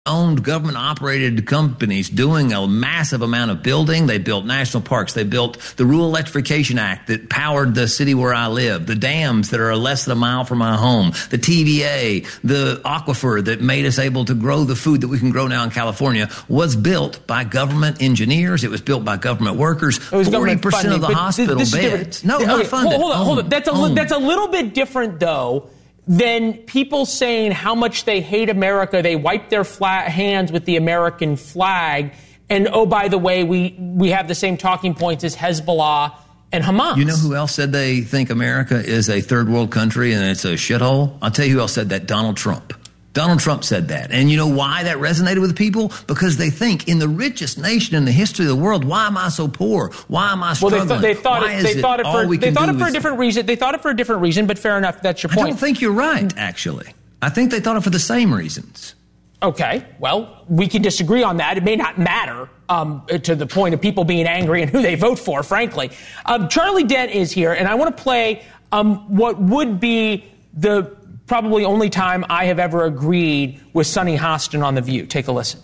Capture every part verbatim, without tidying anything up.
owned government-operated companies doing a massive amount of building. They built national parks. They built the Rural Electrification Act that powered the city where I live, the dams that are less than a mile from my home, the T V A, the aquifer that made us able to grow the food that we can grow now in California was built by government engineers. It was built by government workers. forty percent of the hospital this, this beds. No, okay, not funded. Hold, hold on, hold on. That's a, Owned. that's a little bit different, though, than people saying how much they hate America. They wipe their flat hands with the American flag. And, oh, by the way, we, we have the same talking points as Hezbollah and Hamas. You know who else said they think America is a third world country and it's a shithole? I'll tell you who else said that. Donald Trump. Donald Trump said that. And you know why that resonated with people? Because they think in the richest nation in the history of the world, why am I so poor? Why am I struggling? Well, they, th- they thought why it, they it thought it for, they thought it for is- a different reason. They thought it for a different reason, but fair enough. That's your point. I don't think you're right, actually. I think they thought it for the same reasons. Okay, well, we can disagree on that. It may not matter um, to the point of people being angry and who they vote for, frankly. Um, Charlie Dent is here, and I want to play um, what would be the probably only time I have ever agreed with Sunny Hostin on The View. Take a listen.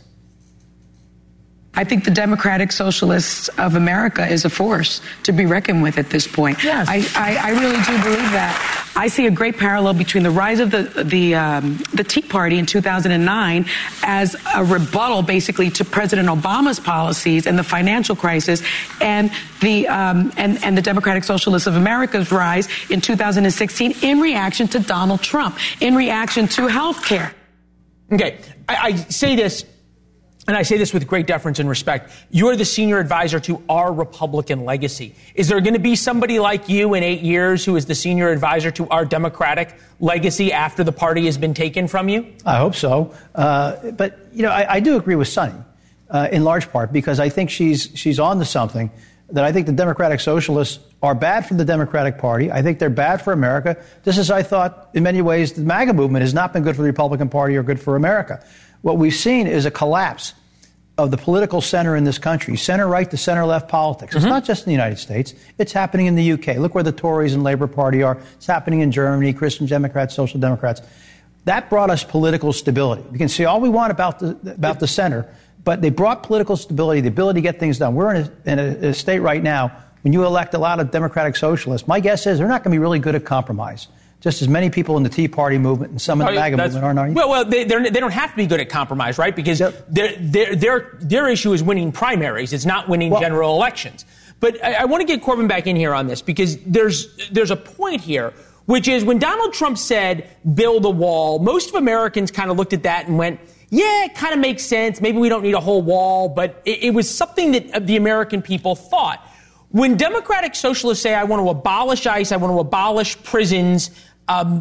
I think the Democratic Socialists of America is a force to be reckoned with at this point. Yes. I, I, I really do believe that. I see a great parallel between the rise of the the um, the Tea Party in two thousand nine as a rebuttal, basically, to President Obama's policies and the financial crisis, and the um, and and the Democratic Socialists of America's rise in two thousand sixteen in reaction to Donald Trump, in reaction to health care. Okay, I, I say this. And I say this with great deference and respect. You're the senior advisor to our Republican legacy. Is there going to be somebody like you in eight years who is the senior advisor to our Democratic legacy after the party has been taken from you? I hope so. Uh, but, you know, I, I do agree with Sunny uh, in large part because I think she's she's on to something that I think the Democratic Socialists are bad for the Democratic Party. I think they're bad for America. Just as I thought, in many ways, the MAGA movement has not been good for the Republican Party or good for America. What we've seen is a collapse of the political center in this country, center-right to center-left politics. It's mm-hmm. not just in the United States. It's happening in the U K. Look where the Tories and Labour Party are. It's happening in Germany, Christian Democrats, Social Democrats. That brought us political stability. We can say all we want about the about the center, but they brought political stability, the ability to get things done. We're in a, in a, a state right now, when you elect a lot of Democratic Socialists, my guess is they're not going to be really good at compromise. Just as many people in the Tea Party movement and some in the MAGA movement are not. Well, well, they they don't have to be good at compromise, right? Because yep. their their their their issue is winning primaries. It's not winning well, general elections. But I, I want to get Corbin back in here on this because there's there's a point here, which is when Donald Trump said build a wall, most of Americans kind of looked at that and went, yeah, it kind of makes sense. Maybe we don't need a whole wall, but it, it was something that the American people thought. When Democratic Socialists say, I want to abolish ICE, I want to abolish prisons, um,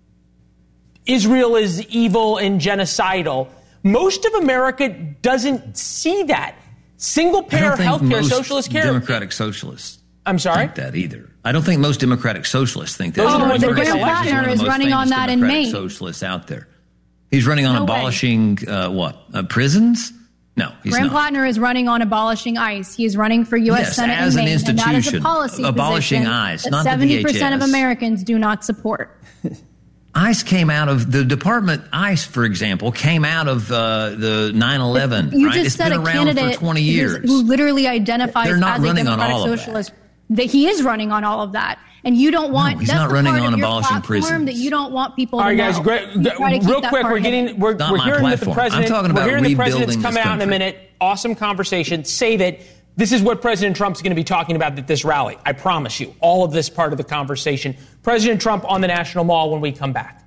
Israel is evil and genocidal, most of America doesn't see that. Single-payer health care, socialist care. Democratic Socialists I'm sorry? think that either. I don't think most Democratic Socialists think that. Oh, the Graham Plattner is running on that in Maine. Socialists out there. He's running on no abolishing, uh, what, uh, prisons? No, he's Graham not. Plattner is running on abolishing ICE. He is running for U S Yes, Senate as in an Maine, and that is a institution, policy abolishing position ICE, that not the seventy percent D H S. of Americans do not support. ICE came out of the department. ICE, for example, came out of uh, the nine eleven. You right? just It's said been a around candidate for twenty years. who literally identifies They're not as a running on Democratic all of socialist. that. That he is running on all of that, and you don't want. No, he's that's not the running part on of your abolishing platform prisons. that you don't want people All to right, guys, know. great, You try to keep real that quick, part we're getting hidden. we're, Not we're my hearing that the platform. president. I'm talking about we're hearing the president's rebuilding come this out in a country. minute. Awesome conversation. Say that this is what President Trump's going to be talking about at this rally. I promise you, all of this part of the conversation. President Trump on the National Mall when we come back.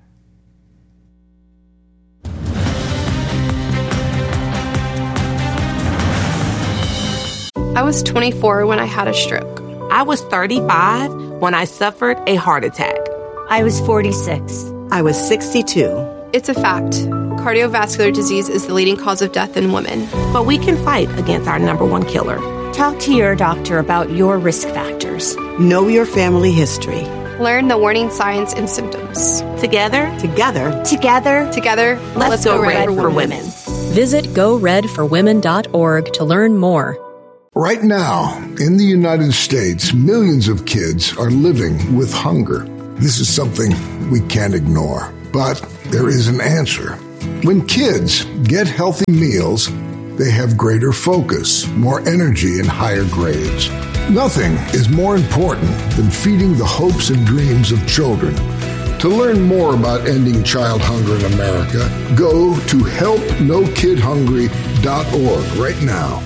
I was twenty-four when I had a stroke. I was thirty-five when I suffered a heart attack. I was forty-six. I was sixty-two. It's a fact. Cardiovascular disease is the leading cause of death in women. But we can fight against our number one killer. Talk to your doctor about your risk factors. Know your family history. Learn the warning signs and symptoms. Together, Together, Together, together, let's, let's go, go red, red for, for women. women. Visit go red for women dot org to learn more. Right now, in the United States, millions of kids are living with hunger. This is something we can't ignore, but there is an answer. When kids get healthy meals, they have greater focus, more energy, and higher grades. Nothing is more important than feeding the hopes and dreams of children. To learn more about ending child hunger in America, go to help no kid hungry dot org right now.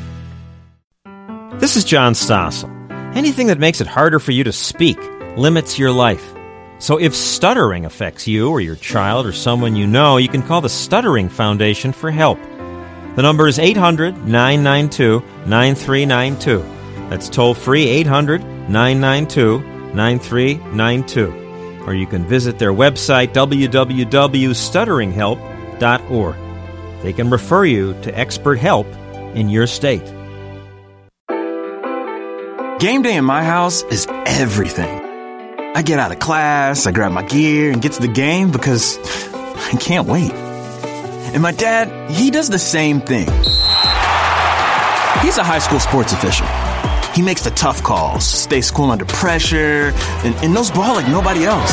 This is John Stossel. Anything that makes it harder for you to speak limits your life. So if stuttering affects you or your child or someone you know, you can call the Stuttering Foundation for help. The number is eight hundred, nine nine two, nine three nine two. That's toll-free eight hundred, nine nine two, nine three nine two. Or you can visit their website, w w w dot stuttering help dot org. They can refer you to expert help in your state. Game day in my house is everything. I get out of class, I grab my gear, and get to the game because I can't wait. And my dad, he does the same thing. He's a high school sports official. He makes the tough calls, stays cool under pressure, and, and knows ball like nobody else.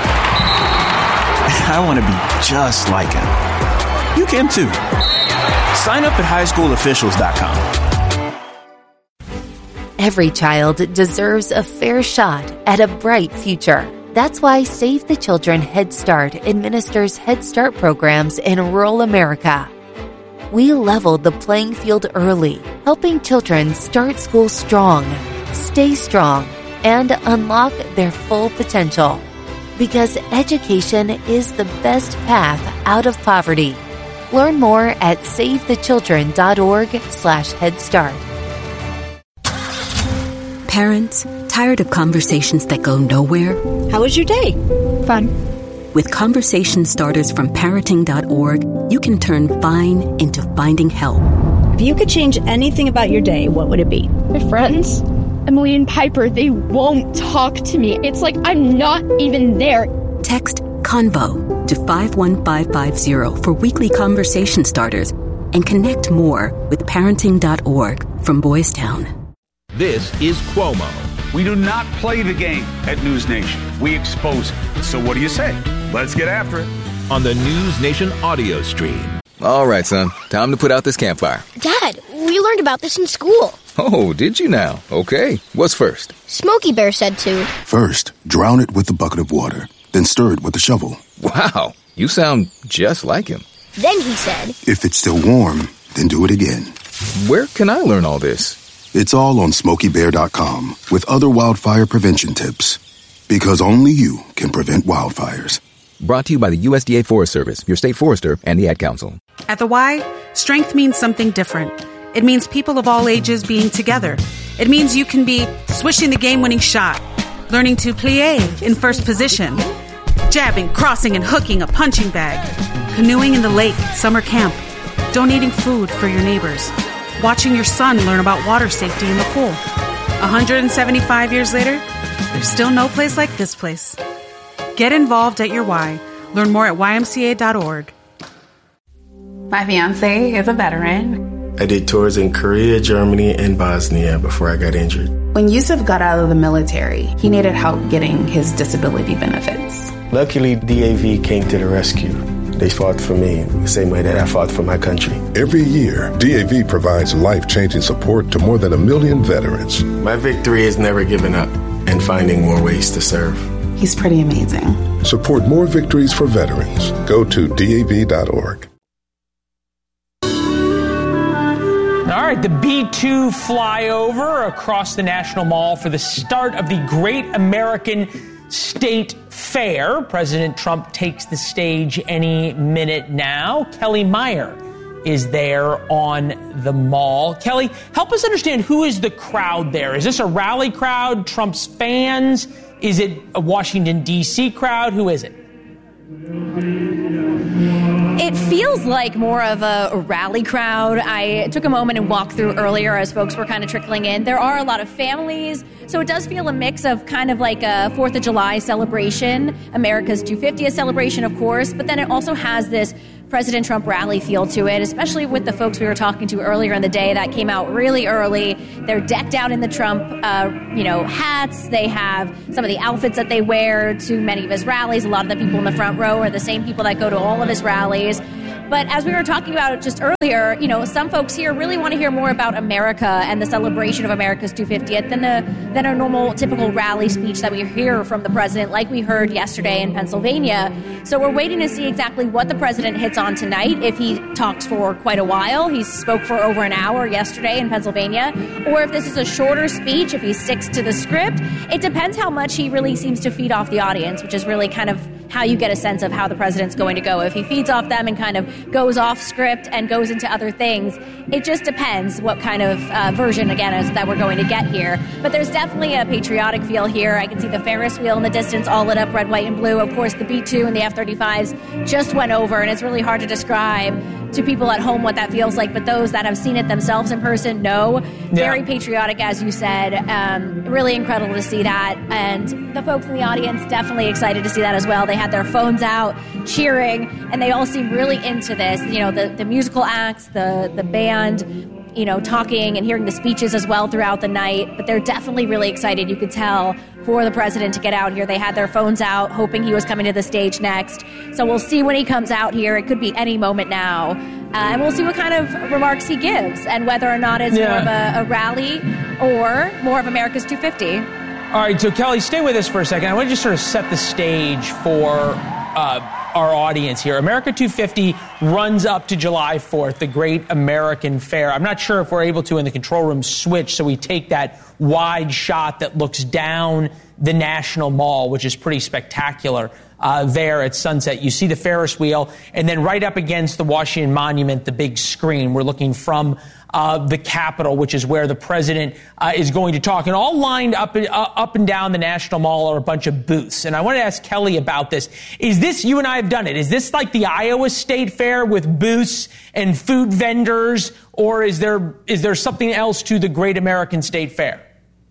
I want to be just like him. You can too. Sign up at high school officials dot com. Every child deserves a fair shot at a bright future. That's why Save the Children Head Start administers Head Start programs in rural America. We leveled the playing field early, helping children start school strong, stay strong, and unlock their full potential. Because education is the best path out of poverty. Learn more at save the children dot org slash head start. Parents, tired of conversations that go nowhere? How was your day? Fun. With conversation starters from parenting dot org, you can turn fine into finding help. If you could change anything about your day, what would it be? My friends, Emily and Piper, they won't talk to me. It's like I'm not even there. Text CONVO to five one five five zero for weekly conversation starters and connect more with parenting dot org from Boys Town. This is Cuomo. We do not play the game at News Nation. We expose it. So what do you say? Let's get after it. On the News Nation audio stream. All right, son. Time to put out this campfire. Dad, we learned about this in school. Oh, did you now? Okay. What's first? Smokey Bear said to. First, drown it with a bucket of water. Then stir it with a shovel. Wow. You sound just like him. Then he said. If it's still warm, then do it again. Where can I learn all this? It's all on smokey bear dot com with other wildfire prevention tips. Because only you can prevent wildfires. Brought to you by the U S D A Forest Service, your state forester, and the Ad Council. At the Y, strength means something different. It means people of all ages being together. It means you can be swishing the game-winning shot, learning to plie in first position, jabbing, crossing, and hooking a punching bag, canoeing in the lake at summer camp, donating food for your neighbors, watching your son learn about water safety in the pool. one hundred seventy-five years later, there's still no place like this place. Get involved at your Y. Learn more at y m c a dot org. My fiance is a veteran. I did tours in Korea, Germany, and Bosnia before I got injured. When Yusuf got out of the military, he needed help getting his disability benefits. Luckily, D A V came to the rescue. They fought for me the same way that I fought for my country. Every year, D A V provides life-changing support to more than a million veterans. My victory is never giving up and finding more ways to serve. He's pretty amazing. Support more victories for veterans. Go to D A V dot org. All right, the B two flyover across the National Mall for the start of the Great American State Fair. President Trump takes the stage any minute now. Kelly Meyer is there on the mall. Kelly, help us understand, who is the crowd there? Is this a rally crowd, Trump's fans? Is it a Washington, D C crowd? Who is it? It feels like more of a rally crowd. I took a moment and walked through earlier as folks were kind of trickling in. There are a lot of families, so it does feel a mix of kind of like a fourth of July celebration, America's two hundred fiftieth celebration, of course, but then it also has this President Trump rally feel to it, especially with the folks we were talking to earlier in the day that came out really early. They're decked out in the Trump, uh, you know, hats. They have some of the outfits that they wear to many of his rallies. A lot of the people in the front row are the same people that go to all of his rallies. But as we were talking about just earlier, you know, some folks here really want to hear more about America and the celebration of America's two hundred fiftieth than the than a normal, typical rally speech that we hear from the president, like we heard yesterday in Pennsylvania. So we're waiting to see exactly what the president hits on tonight. If he talks for quite a while, he spoke for over an hour yesterday in Pennsylvania, or if this is a shorter speech, if he sticks to the script. It depends how much he really seems to feed off the audience, which is really kind of how you get a sense of how the president's going to go. If he feeds off them and kind of goes off script and goes into other things, it just depends what kind of uh, version, again, is that we're going to get here. But there's definitely a patriotic feel here. I can see the Ferris wheel in the distance, all lit up red, white, and blue. Of course, the B two and the F thirty-fives just went over, and it's really hard to describe to people at home what that feels like, but those that have seen it themselves in person know. Yeah. Very patriotic, as you said. Um, really incredible to see that. And the folks in the audience definitely excited to see that as well. They had their phones out, cheering, and they all seem really into this. You know, the, the musical acts, the, the band, you know, talking and hearing the speeches as well throughout the night. But they're definitely really excited, you could tell, for the president to get out here. They had their phones out, hoping he was coming to the stage next. So we'll see when he comes out here. It could be any moment now. Uh, and we'll see what kind of remarks he gives and whether or not it's yeah. more of a, a rally or more of America's two fifty. All right, so Kelly, stay with us for a second. I want to just sort of set the stage for uh, our audience here. America two fifty runs up to July fourth, the Great American Fair. I'm not sure if we're able to in the control room switch so we take that wide shot that looks down the National Mall, which is pretty spectacular. Uh, there at sunset, you see the Ferris wheel, and then right up against the Washington Monument, the big screen. We're looking from uh, the Capitol, which is where the president uh, is going to talk. And all lined up, uh, up and down the National Mall are a bunch of booths. And I want to ask Kelly about this. Is this, you and I have done it, is this like the Iowa State Fair with booths and food vendors, or is there is there something else to the Great American State Fair?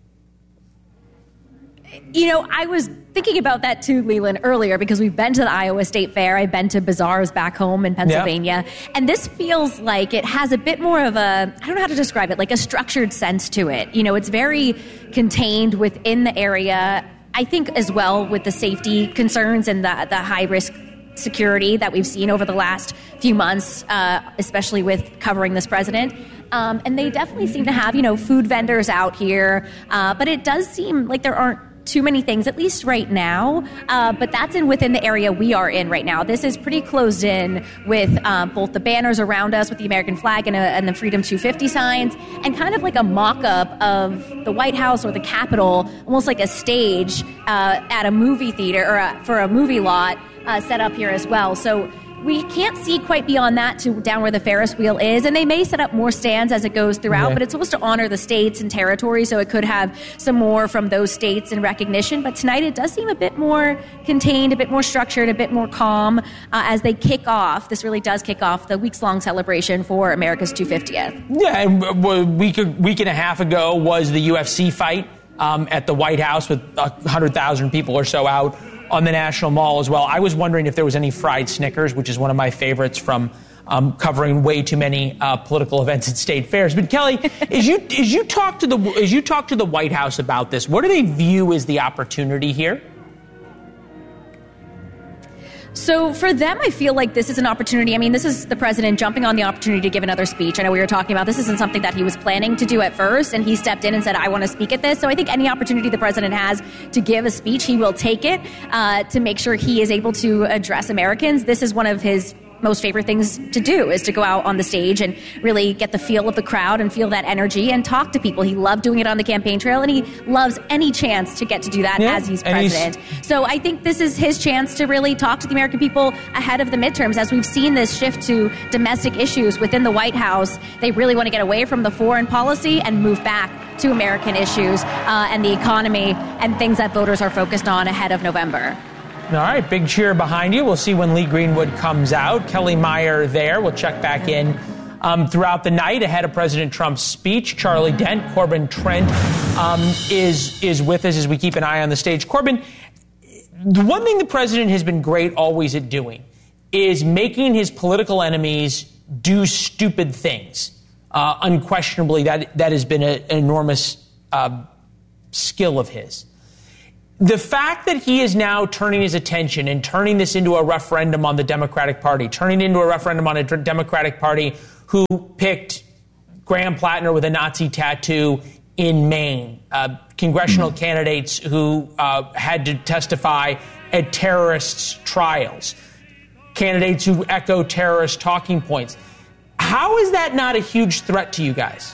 You know, I was thinking about that too, Leland, earlier, because we've been to the Iowa State Fair. I've been to bazaars back home in Pennsylvania. Yep. And this feels like it has a bit more of a, I don't know how to describe it, like a structured sense to it. You know, it's very contained within the area. I think as well with the safety concerns and the, the high risk security that we've seen over the last few months, uh, especially with covering this president. Um, and they definitely seem to have, you know, food vendors out here. Uh, but it does seem like there aren't too many things, at least right now, uh, but that's in within the area we are in right now. This is pretty closed in with um, both the banners around us with the American flag and, a, and the Freedom two fifty signs, and kind of like a mock-up of the White House or the Capitol, almost like a stage uh, at a movie theater or a, for a movie lot uh, set up here as well. So we can't see quite beyond that to down where the Ferris wheel is, and they may set up more stands as it goes throughout, okay. But it's supposed to honor the states and territories, so it could have some more from those states in recognition. But tonight it does seem a bit more contained, a bit more structured, a bit more calm uh, as they kick off. This really does kick off the weeks-long celebration for America's two hundred fiftieth. Yeah, and a week, a week and a half ago was the U F C fight um, at the White House with one hundred thousand people or so out on the National Mall as well. I was wondering if there was any fried Snickers, which is one of my favorites from um, covering way too many uh, political events at state fairs. But Kelly, as you as you talk to the as you talk to the White House about this, what do they view as the opportunity here? So for them, I feel like this is an opportunity. I mean, this is the president jumping on the opportunity to give another speech. I know we were talking about this isn't something that he was planning to do at first, and he stepped in and said, I want to speak at this. So I think any opportunity the president has to give a speech, he will take it uh, to make sure he is able to address Americans. This is one of his most favorite things to do, is to go out on the stage and really get the feel of the crowd and feel that energy and talk to people. He loved doing it on the campaign trail, and he loves any chance to get to do that yeah, as he's president. He's... So I think this is his chance to really talk to the American people ahead of the midterms. As we've seen this shift to domestic issues within the White House, they really want to get away from the foreign policy and move back to American issues uh, and the economy and things that voters are focused on ahead of November. All right, big cheer behind you. We'll see when Lee Greenwood comes out. Kelly Meyer there. We'll check back in um, throughout the night ahead of President Trump's speech. Charlie Dent, Corbin Trent um, is is with us as we keep an eye on the stage. Corbin, the one thing the president has been great always at doing is making his political enemies do stupid things. Uh, unquestionably, that that has been a, an enormous uh, skill of his. The fact that he is now turning his attention and turning this into a referendum on the Democratic Party, turning it into a referendum on a Democratic Party who picked Graham Plattner with a Nazi tattoo in Maine, uh, congressional mm. candidates who uh, had to testify at terrorists' trials, candidates who echo terrorist talking points. How is that not a huge threat to you guys?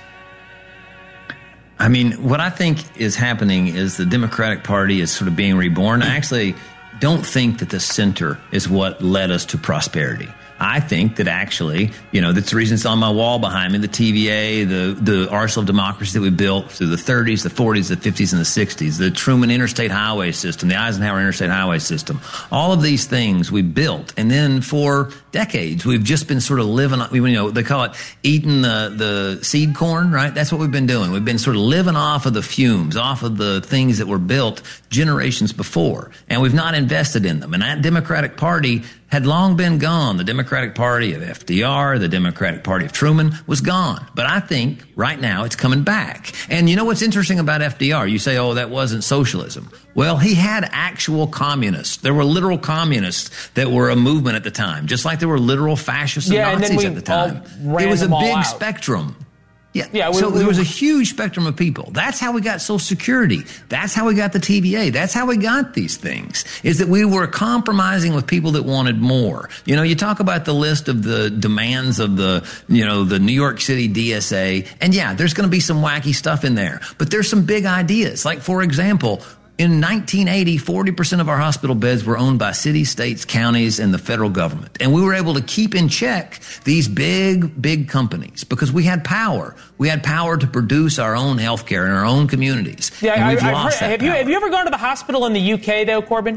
I mean, what I think is happening is the Democratic Party is sort of being reborn. I actually don't think that the center is what led us to prosperity. I think that actually, you know, that's the reason it's on my wall behind me, the T V A, the, the arsenal of democracy that we built through the thirties, the forties, the fifties, and the sixties, the Truman Interstate Highway System, the Eisenhower Interstate Highway System, all of these things we built. And then for decades, we've just been sort of living on, you know, they call it eating the, the seed corn, right? That's what we've been doing. We've been sort of living off of the fumes, off of the things that were built generations before. And we've not invested in them. And that Democratic Party had long been gone. The Democratic Party of F D R, the Democratic Party of Truman was gone. But I think right now it's coming back. And you know what's interesting about F D R? You say, oh, that wasn't socialism. Well, he had actual communists. There were literal communists that were a movement at the time, just like there were literal fascists and yeah, Nazis and at the time. It was a big spectrum. Yeah, yeah we, so we, there was a huge spectrum of people. That's how we got Social Security. That's how we got the T V A. That's how we got these things, is that we were compromising with people that wanted more. You know, you talk about the list of the demands of the, you know, the New York City D S A, and yeah, there's going to be some wacky stuff in there, but there's some big ideas. Like, for example, in nineteen eighty, forty percent of our hospital beds were owned by cities, states, counties, and the federal government. And we were able to keep in check these big, big companies because we had power. We had power to produce our own health care in our own communities. Yeah, and we've I, lost I've heard, that have you power. Have you ever gone to the hospital in the U K, though, Corbin?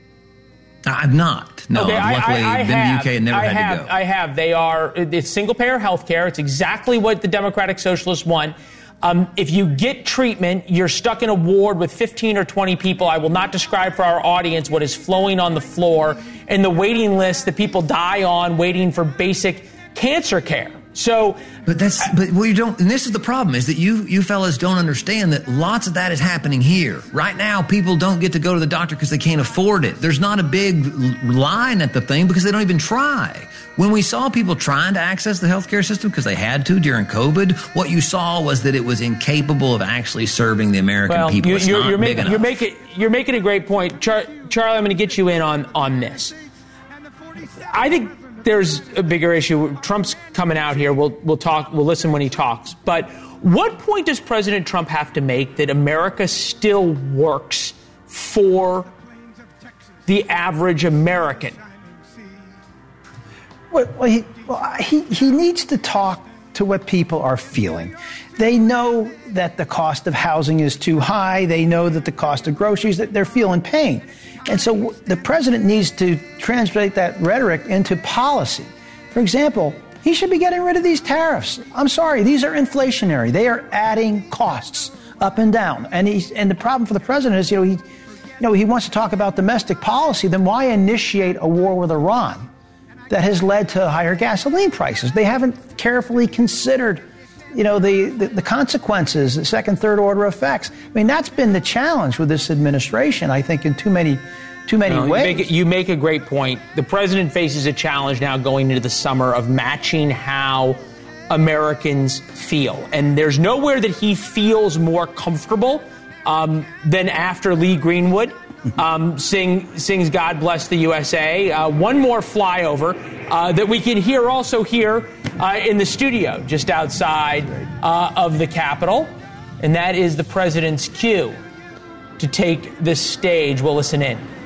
I've not. No, okay, I've luckily I, I, I been have, to the U K and never I had have, to go. I have. They are, it's single-payer health care. It's exactly what the Democratic Socialists want. Um, if you get treatment, you're stuck in a ward with fifteen or twenty people. I will not describe for our audience what is flowing on the floor and the waiting list that people die on waiting for basic cancer care. So, but that's but we don't. And this is the problem: is that you you fellas don't understand that lots of that is happening here right now. People don't get to go to the doctor because they can't afford it. There's not a big line at the thing because they don't even try. When we saw people trying to access the healthcare system because they had to during COVID, what you saw was that it was incapable of actually serving the American well, people. You, it's you're, not you're, big making, enough. you're making you're making a great point, Char- Charlie. I'm going to get you in on on this. I think there's a bigger issue. Trump's coming out here. We'll we'll talk. We'll listen when he talks. But what point does President Trump have to make that America still works for the average American? Well, well, he, well he, he needs to talk to what people are feeling. They know that the cost of housing is too high. They know that the cost of groceries, that they're feeling pain. And so the president needs to translate that rhetoric into policy. For example, he should be getting rid of these tariffs. I'm sorry, these are inflationary. They are adding costs up and down. And he's, and the problem for the president is, you know, he, you know, he wants to talk about domestic policy. Then why initiate a war with Iran that has led to higher gasoline prices? They haven't carefully considered, you know, the, the, the consequences, the second, third order effects. I mean, that's been the challenge with this administration, I think, in too many, too many no, ways. You make, you make a great point. The president faces a challenge now going into the summer of matching how Americans feel. And there's nowhere that he feels more comfortable um, than after Lee Greenwood um, sing, sings God Bless the U S A. Uh, one more flyover uh, that we can hear also here uh, in the studio just outside uh, of the Capitol. And that is the president's cue to take the stage. We'll listen in.